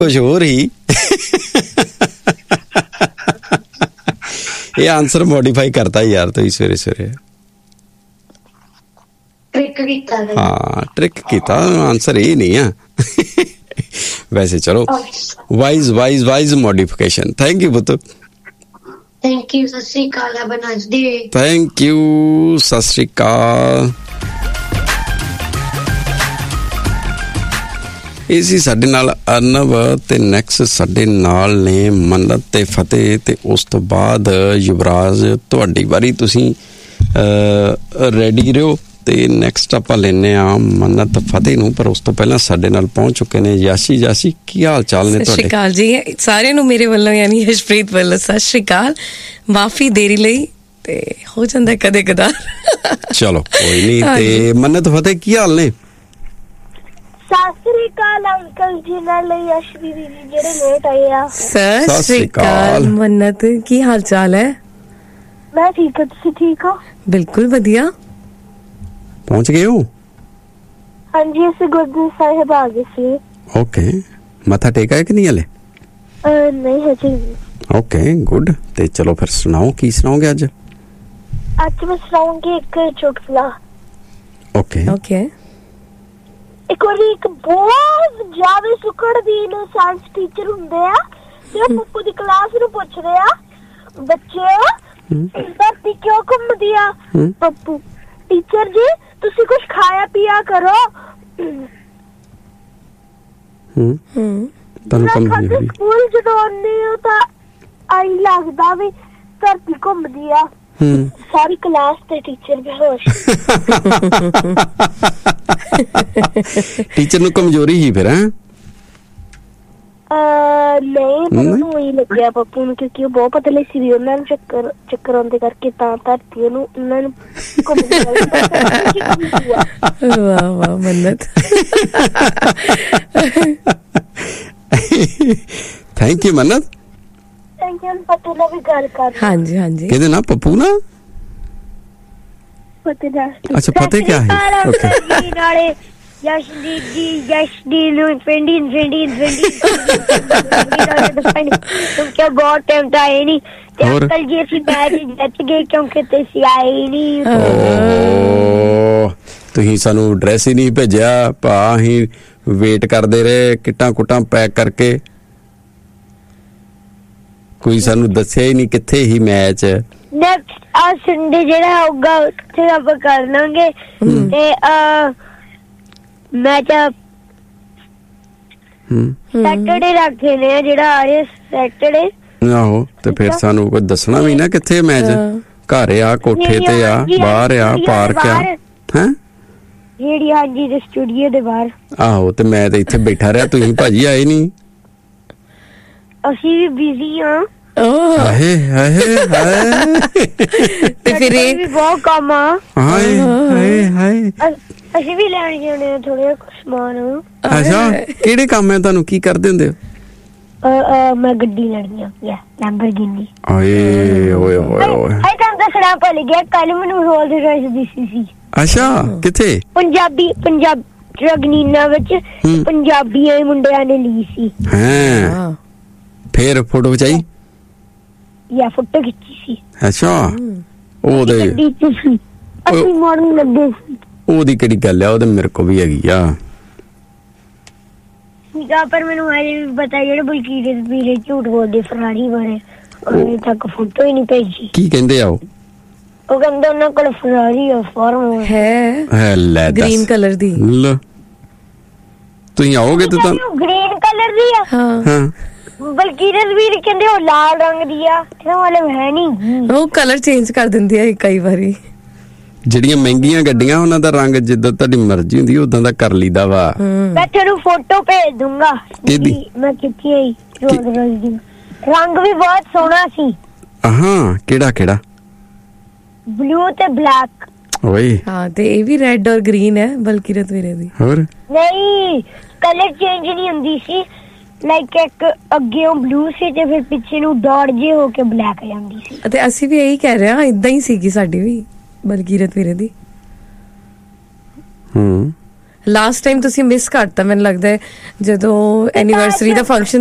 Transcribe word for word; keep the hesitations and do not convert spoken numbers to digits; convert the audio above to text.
ਕੁਛ ਹੋਰ ਹੀ ਇਹ ਆਨਸਰ ਮੋਡੀਫਾਈ ਕਰਤਾ ਯਾਰ ਤੁਸੀਂ ਸਵੇਰੇ ਸਵੇਰੇ। ਟ੍ਰਿਕ ਕੀਤਾ ਹਾਂ ਟ੍ਰਿਕ ਕੀਤਾ, ਆਨਸਰ ਇਹ ਨਹੀਂ ਆ ਵੈਸੇ ਚਲੋ wise wise wise modification. Thank you ਪੁੱਤ। Thank you. ਸਤਿ ਸ਼੍ਰੀ ਅਕਾਲ। Have a nice day. Thank you. ਸਤਿ ਸ਼੍ਰੀ ਅਕਾਲ। ਇਹ ਸੀ ਸਾਡੇ ਨਾਲ ਅਰਨਵ ਤੇ ਨੈਕਸਟ ਸਾਡੇ ਨਾਲ ਨੇ ਮੰਨਤ ਤੇ ਫਤਿਹ ਤੇ ਉਸ ਤੋਂ ਬਾਅਦ ਯੁਵਰਾਜ ਤੁਹਾਡੀ ਵਾਰੀ, ਤੁਸੀਂ ਰੈਡੀ ਰਹੋ ਤੇ ਨੈਕਸਟ ਆਪਾਂ ਲੈਨੇ ਆ ਮੰਨਤ ਫਤਿਹ ਨੂੰ। ਪਰ ਉਸ ਤੋਂ ਪਹਿਲਾਂ ਸਾਡੇ ਨਾਲ ਪਹੁੰਚ ਚੁੱਕੇ ਨੇ ਯਾਸ਼ੀ। ਯਾਸ਼ੀ ਕੀ ਹਾਲ ਚਾਲ ਨੇ ਤੁਹਾਡੇ? ਸਤਿ ਸ਼੍ਰੀ ਅਕਾਲ ਜੀ ਸਾਰਿਆਂ ਨੂੰ ਮੇਰੇ ਵੱਲੋਂ, ਯਾਨੀ ਯਸ਼ਪ੍ਰੀਤ ਵੱਲੋਂ ਸਤਿ ਸ਼੍ਰੀ ਅਕਾਲ। ਮਾਫੀ ਦੇਰੀ ਲਈ ਤੇ ਹੋ ਜਾਂਦਾ ਕਦੇ ਕਦਾਰ। ਚਲੋ ਕੋਈ ਨਹੀਂ। ਤੇ ਮੰਨਤ ਫਤਿਹ ਕੀ ਹਾਲ ਨੇ? ਸਤਿ ਸ਼੍ਰੀ ਅਕਾਲ ਅੰਕਲ ਜੀ ਨਾਲ ਯਸ਼ਵੀ ਜੀ ਜਿਹੜੇ ਲੇਟ ਆਏ ਆ। ਸਤਿ ਸ਼੍ਰੀ ਅਕਾਲ ਮੰਨਤ, ਕੀ ਹਾਲ ਚਾਲ ਹੈ? ਮੈਂ ਠੀਕ ਹਾਂ, ਤੁਸੀਂ ਠੀਕ ਹੋ? ਬਿਲਕੁਲ ਵਧੀਆ। ਪਹੁੰਚ ਗਏ ਹੋ? ਹਾਂਜੀ ਅਸੀਂ ਗੁਰਦੁਆਰਾ ਸਾਹਿਬ ਆ ਗਏ ਸੀ। ਓਕੇ, ਮੱਥਾ ਟੇਕਿਆ ਕਿ ਨਹੀਂ ਹਲੇ? ਨਹੀਂ ਹਜੇ। Okay good. ਤੇ ਚਲੋ ਫਿਰ ਸੁਣਾਓ, ਕੀ ਸੁਣਾਓਗੇ ਅੱਜ? ਅੱਜ ਮੈਂ ਸੁਣਾਉਂਗੀ ਇੱਕ ਚੁਟਕਲਾ। Okay okay. ਇੱਕ ਵਾਰੀ ਇੱਕ ਬਹੁਤ ਜ਼ਿਆਦਾ ਸੁਕੜਦੀਨ ਸਾਇੰਸ ਟੀਚਰ ਹੁੰਦੇ ਆ ਤੇ ਉਹ ਪੱਪੂ ਦੀ ਕਲਾਸ ਨੂੰ ਪੁੱਛਦੇ ਆ, ਬੱਚੇ ਧਰਤੀ ਕਿਉਂ ਘੁੰਮਦੀ ਆ? ਪੱਪੂ, ਟੀਚਰ ਜੀ ਤੁਸੀਂ ਕੁਝ ਖਾਇਆ ਪੀਆ ਕਰੋ। ਹੂੰ ਹੂੰ ਤੁਹਾਨੂੰ ਸਕੂਲ ਜਦੋਂ ਆਉਂਦੇ ਹੋ ਤਾਂ ਆਈ ਲੱਗਦਾ ਵੀ ਧਰਤੀ ਘੁੰਮਦੀ ਆ। ਸਾਰੀ ਕਲਾਸ ਤੇ ਟੀਚਰ ਬੇਹੋਸ਼। ਟੀਚਰ ਨੂੰ ਕਮਜ਼ੋਰੀ ਹੀ ਫਿਰ? ਹੈ ਨਹੀਂ, ਮੈਨੂੰ ਹੀ ਲੱਗਿਆ ਪੱਪੂ ਨੂੰ, ਕਿਉਂਕਿ ਉਹ ਬਹੁਤ ਪਤਲੇ ਸੀ, ਉਹਨਾਂ ਨੂੰ ਚੱਕਰ ਚੱਕਰ ਆਉਂਦੇ ਕਰਕੇ ਤਾਂ ਧਰਤੀ ਉਹਨੂੰ ਉਹਨਾਂ ਨੂੰ ਵਾਹ ਵਾਹ ਮੰਨਤ। Thank you Mannat. Thank you. Pappu ਨਾਲ ਵੀ ਗੱਲ ਕਰ। ਹਾਂਜੀ ਹਾਂਜੀ। ਕਿਹਦੇ ਨਾਲ? ਪੱਪੂ ਨਾਲ? ਫਤਿਹ ਨਾਲ। ਅੱਛਾ ਫਤਿਹ ਕਿਆ ਹੈ? ਓਕੇ। ਨਾਲੇ ਯਸ਼ਦੀਪ ਜੀ ਯਸ਼ਦੀਪ ਨੂੰ ਫਰੈਂਡੀ ਫਰੈਂਡੀ ਫਰੈਂਡੀ ਤੁਮ ਕਿਆ ਬਹੁਤ ਟਾਈਮ ਤਾਂ ਆਏ ਨਹੀਂ ਤੇ ਅੰਕਲ ਜੀ ਅਸੀਂ ਮੈਚ ਜਿੱਤ ਗਏ ਕਿਉਂਕਿ ਤੁਸੀਂ ਆਏ ਨਹੀਂ। ਤੁਸੀਂ ਸਾਨੂੰ ਐਡਰੈਸ ਹੀ ਨਹੀਂ ਭੇਜਿਆ ਭਾ, ਅਸੀਂ ਵੇਟ ਕਰਦੇ ਰਹੇ ਕਿੱਟਾਂ ਕੁੱਟਾਂ ਪੈਕ ਕਰਕੇ, ਕੋਈ ਸਾਨੂੰ ਦੱਸਿਆ ਹੀ ਨਹੀਂ ਕਿੱਥੇ ਹੀ ਮੈਚ। ਨੈਕਸਟ ਆ ਸੰਡੇ ਜਿਹੜਾ ਹੋਊਗਾ ਉੱਥੇ ਆਪਾਂ ਕਰ ਲਾਂਗੇ ਤੇ ਮੈਚ ਸੈਟਰਡੇ ਰੱਖੇ ਨੇ ਜਿਹੜਾ ਆ ਰਿਹਾ ਸੈਟਰਡੇ। ਆਹੋ ਤੇ ਫਿਰ ਸਾਨੂੰ ਕੋਈ ਦੱਸਣਾ ਵੀ ਨਾ ਕਿੱਥੇ ਮੈਚ। ਘਰ ਆ, ਕੋਠੇ ਤੇ ਆ, ਬਾਹਰ ਆ, ਪਾਰਕ ਆ? ਹੈ ਜਿਹੜੀ ਹਾਂਜੀ ਦੇ ਸਟੂਡੀਓ ਦੇ ਬਾਹਰ। ਆਹੋ ਤੇ ਮੈਂ ਤੇ ਇੱਥੇ ਬੈਠਾ ਰਿਹਾ, ਤੁਸੀਂ ਭਾਜੀ ਆਏ ਨਹੀਂ। ਅਸੀਂ ਵੀ ਬਿਜ਼ੀ ਆ। ਹਾਏ ਹਾਏ ਹਾਏ। ਤੇ ਫਿਰ ਇਹ ਵੀ ਬਹੁਤ ਕੰਮ ਆ। ਹਾਏ ਹਾਏ ਹਾਏ। ਅਸੀਂ ਵੀ ਲੈਣ ਜਾਣੇ ਥੋੜੇ ਸਮਾਨ। ਅੱਛਾ ਕਿਹੜੇ ਕੰਮ ਹੈ ਤੁਹਾਨੂੰ? ਕੀ ਕਰਦੇ ਹੁੰਦੇ ਹੋ? ਮੈਂ ਗੱਡੀ ਲੈਣੀ ਆ, ਲੈਂਬਰਗਿਨੀ। ਓਏ ਓਏ ਓਏ ਓਏ। ਆਈ ਤਾਂ ਦੱਸਣਾ ਭੁੱਲ ਗਿਆ, ਕੱਲ ਮੈਨੂੰ ਰੋਲਸ ਰਾਇਸ ਦਿਸੀ ਸੀ। ਅੱਛਾ ਕਿੱਥੇ? ਪੰਜਾਬੀ ਪੰਜਾਬ ਰਗਨੀਨਾ ਵਿੱਚ ਪੰਜਾਬੀਆਂ ਦੇ ਮੁੰਡਿਆਂ ਨੇ ਲਈ ਸੀ। ਹਾਂ ਫੇਰ ਫੋਟੋ ਖਿਚਾਈ? ਯਾ ਫੋਟੋ ਖਿੱਚੀ ਸੀ। ਅੱਛਾ ਉਹਦੇ ਅਸੀਂ ਮਾਰਨ ਲੱਗੇ ਸੀ। ਉਹਦੀ ਕਿਹੜੀ ਗੱਲ ਆ, ਉਹਦੇ ਮੇਰੇ ਕੋ ਵੀ ਹੈਗੀ ਆ। ਪਰ ਮੈਨੂੰ ਹਜੇ ਵੀ ਪਤਾ ਜਿਹੜੇ ਬਲਕੀਰੇ ਵੀਰੇ ਝੂਠ ਬੋਲਦੇ ਫਰਾਰੀ ਬਾਰੇ, ਅਜੇ ਤੱਕ ਫੋਟੋ ਹੀ ਨਹੀਂ ਭੇਜੀ। ਕੀ ਕਹਿੰਦੇ ਆ ਉਹ? ਉਹ ਕਹਿੰਦੇ ਉਹਨਾਂ ਕੋਲ ਫਰਾਰੀ ਆ, ਫਾਰਮ ਹੈ ਹੈ ਲੈ ਗ੍ਰੀਨ ਕਲਰ ਦੀ। ਤੁਸੀਂ ਆਓਗੇ ਤੇ ਤਾਂ ਗ੍ਰੀਨ ਕਲਰ ਦੀ ਆ। ਹਾਂ ਹਾਂ ਬਲਕੀਰੇ ਵੀਰ ਕਹਿੰਦੇ ਉਹ ਲਾਲ ਰੰਗ ਦੀ ਆ, ਇਹਦਾ ਮਤਲਬ ਹੈ ਨਹੀਂ ਉਹ ਕਲਰ ਚੇਂਜ ਕਰ ਦਿੰਦੀ ਆ ਕਈ ਵਾਰੀ। ਜਿਹੜੀਆਂ ਮਹਿੰਗੀਆਂ ਗੱਡੀਆਂ ਉਹਨਾਂ ਦਾ ਰੰਗ ਜਿੱਦਾਂ ਤੁਹਾਡੀ ਮਰਜ਼ੀ ਹੁੰਦੀ ਉਦਾਂ ਦਾ ਕਰ ਲਈਦਾ ਵਾ। ਮੈਂ ਤੈਨੂੰ ਫੋਟੋ ਭੇਜ ਦੂੰਗਾ। ਕਿਹਦੀ? ਮੈਂ ਕੀਤੀ ਆਈ ਰੰਗ ਵੀ ਬਹੁਤ ਸੋਹਣਾ ਸੀ। ਹਾਂ ਕਿਹੜਾ ਕਿਹੜਾ? ਬਲੂ ਤੇ ਬਲੈਕ। ਓਏ ਹਾਂ ਤੇ ਇਹ ਵੀ ਰੈਡ ਔਰ ਗ੍ਰੀਨ ਹੈ ਬਲਕਿਰਤ ਵੀਰੇ ਦੀ। ਹੋਰ ਨਹੀਂ ਕਲਰ ਚੇਂਜ ਨਹੀਂ ਹੁੰਦੀ ਸੀ, ਲਾਈਕ ਇੱਕ ਅੱਗੇ ਉਹ ਬਲੂ ਸੀ ਤੇ ਫਿਰ ਪਿੱਛੇ ਨੂੰ ਡਾਟ ਜੇ ਹੋ ਕੇ ਬਲੈਕ ਜਾਂਦੀ ਸੀ। ਅਤੇ ਅਸੀਂ ਵੀ ਇਹੀ ਕਹਿ ਰਹੇ ਹਾਂ, ਇਦਾਂ ਹੀ ਸੀਗੀ ਸਾਡੀ ਵੀ ਬਲਕਿਰਤ ਵੀਰੇ ਦੀ। ਹੂੰ ਲਾਸਟ ਟਾਈਮ ਤੁਸੀਂ ਮਿਸ ਕਰਤਾ ਮੈਨੂੰ ਲੱਗਦਾ ਹੈ ਜਦੋਂ ਐਨੀਵਰਸਰੀ ਦਾ ਫੰਕਸ਼ਨ